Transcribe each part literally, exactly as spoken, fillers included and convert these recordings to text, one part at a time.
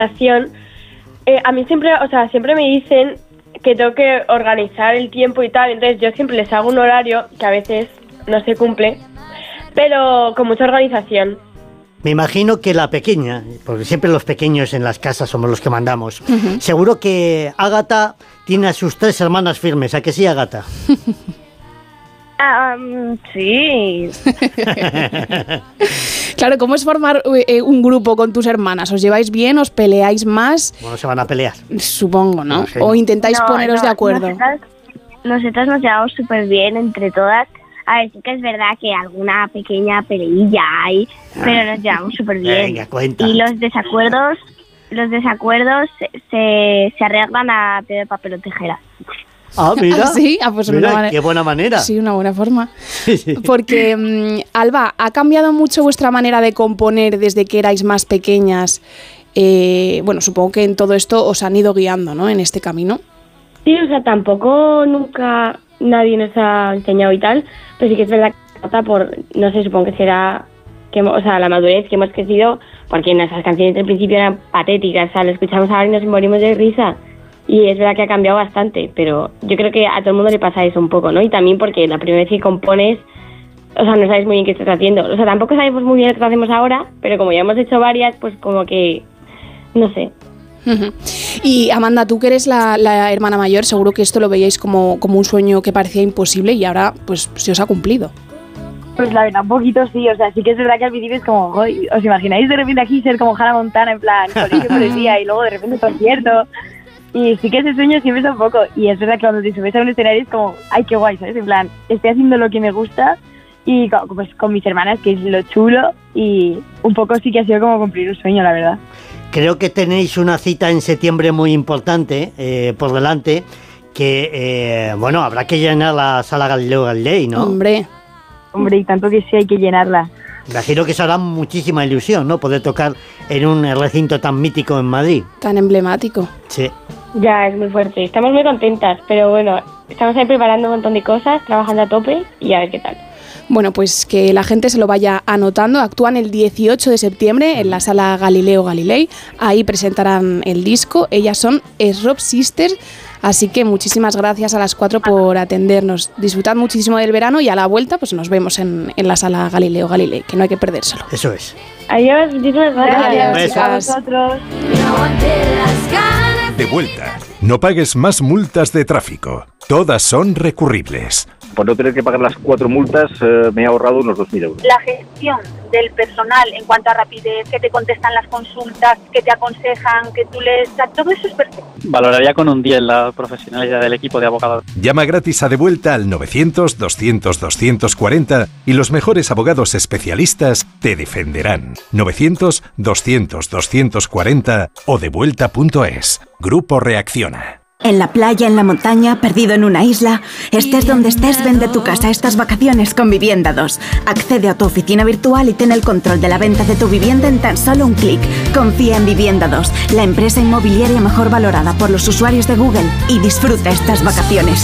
Eh, a mí siempre, o sea, siempre me dicen que tengo que organizar el tiempo y tal, entonces yo siempre les hago un horario que a veces no se cumple, pero con mucha organización. Me imagino que la pequeña, porque siempre los pequeños en las casas somos los que mandamos, uh-huh. Seguro que Ágata tiene a sus tres hermanas firmes, ¿a que sí, Ágata? Um, sí. Claro, ¿cómo es formar eh, un grupo con tus hermanas? ¿Os lleváis bien? ¿Os peleáis más? Bueno, se van a pelear. Supongo, ¿no? Sí. ¿O intentáis no, poneros no, de acuerdo? Nosotras, nosotras nos llevamos súper bien entre todas. A ver, sí que es verdad que alguna pequeña peleilla hay, ah. pero nos llevamos súper bien. Venga, cuenta. Y los desacuerdos, los desacuerdos se, se, se arreglan a piedra, papel o tijera. Ah, mira, ¿Ah, sí? Ah, pues mira, una qué buena manera. Sí, una buena forma. Porque, um, Alba, ¿ha cambiado mucho vuestra manera de componer desde que erais más pequeñas? Eh, bueno, supongo que en todo esto os han ido guiando, ¿no?, en este camino. Sí, o sea, tampoco nunca nadie nos ha enseñado y tal, pero sí que es verdad que por, no sé, supongo que será, que, o sea, la madurez que hemos crecido, porque nuestras canciones al principio eran patéticas, o sea, lo escuchamos ahora y nos morimos de risa. Y es verdad que ha cambiado bastante, pero yo creo que a todo el mundo le pasa eso un poco, ¿no? Y también porque la primera vez que compones, o sea, no sabes muy bien qué estás haciendo. O sea, tampoco sabemos muy bien lo que hacemos ahora, pero como ya hemos hecho varias, pues como que, no sé. Uh-huh. Y Amanda, tú que eres la, la hermana mayor, seguro que esto lo veíais como, como un sueño que parecía imposible y ahora pues se os ha cumplido. Pues la verdad, un poquito sí, o sea, sí que es verdad que al principio es como, ¿os imagináis de repente aquí ser como Hannah Montana, en plan, colegio por el día y luego de repente concierto? Y sí que ese sueño siempre es un poco, y es verdad que cuando te subes a un escenario es como, ay, qué guay, ¿sabes? En plan, estoy haciendo lo que me gusta y pues con mis hermanas, que es lo chulo, y un poco sí que ha sido como cumplir un sueño, la verdad. Creo que tenéis una cita en septiembre muy importante eh, por delante, que, eh, bueno, habrá que llenar la sala Galileo Galilei, ¿no? Hombre. Hombre, y tanto que sí hay que llenarla. Imagino que os hará muchísima ilusión, ¿no?, poder tocar en un recinto tan mítico en Madrid. Tan emblemático. Sí. Ya, es muy fuerte. Estamos muy contentas, pero bueno, estamos ahí preparando un montón de cosas, trabajando a tope y a ver qué tal. Bueno, pues que la gente se lo vaya anotando. Actúan el dieciocho de septiembre en la sala Galileo Galilei. Ahí presentarán el disco. Ellas son S-Rob Sisters. Así que muchísimas gracias a las cuatro por atendernos. Disfrutad muchísimo del verano y a la vuelta pues nos vemos en, en la sala Galileo Galilei, que no hay que perdérselo. Eso es. Adiós, muchísimas gracias. Adiós, a vosotros. De vuelta. No pagues más multas de tráfico. Todas son recurribles. Por no tener que pagar las cuatro multas, eh, me he ahorrado unos dos mil euros. La gestión del personal en cuanto a rapidez, que te contestan las consultas, que te aconsejan, que tú les... Todo eso es perfecto. Valoraría con un diez la profesionalidad del equipo de abogados. Llama gratis a De Vuelta al novecientos, doscientos, doscientos cuarenta y los mejores abogados especialistas te defenderán. novecientos, doscientos, doscientos cuarenta o devuelta punto es. Grupo Reacciona. En la playa, en la montaña, perdido en una isla, estés donde estés, vende tu casa estas vacaciones con Vivienda dos. Accede a tu oficina virtual y ten el control de la venta de tu vivienda en tan solo un clic. Confía en Vivienda dos, la empresa inmobiliaria mejor valorada por los usuarios de Google, y disfruta estas vacaciones.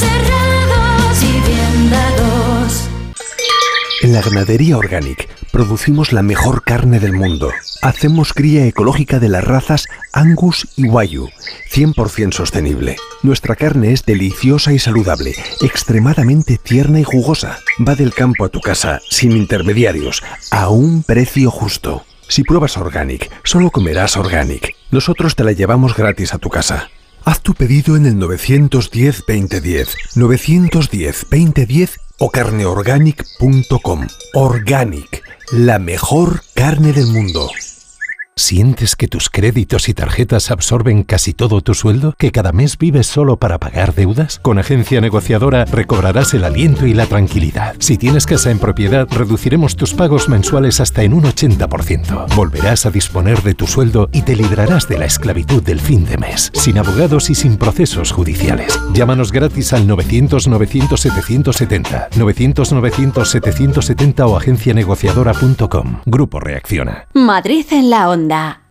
En la ganadería Organic producimos la mejor carne del mundo. Hacemos cría ecológica de las razas Angus y Wagyu, cien por ciento sostenible. Nuestra carne es deliciosa y saludable, extremadamente tierna y jugosa. Va del campo a tu casa, sin intermediarios, a un precio justo. Si pruebas Organic, solo comerás Organic. Nosotros te la llevamos gratis a tu casa. Haz tu pedido en el novecientos diez, veinte diez, novecientos diez, veinte diez o carneorganic punto com. Organic, la mejor carne del mundo. ¿Sientes que tus créditos y tarjetas absorben casi todo tu sueldo? ¿Que cada mes vives solo para pagar deudas? Con Agencia Negociadora recobrarás el aliento y la tranquilidad. Si tienes casa en propiedad, reduciremos tus pagos mensuales hasta en un ochenta por ciento. Volverás a disponer de tu sueldo y te librarás de la esclavitud del fin de mes, sin abogados y sin procesos judiciales. Llámanos gratis al novecientos, novecientos, setecientos setenta, novecientos, novecientos, setecientos setenta o agencia negociadora punto com. Grupo Reacciona. Madrid en la onda.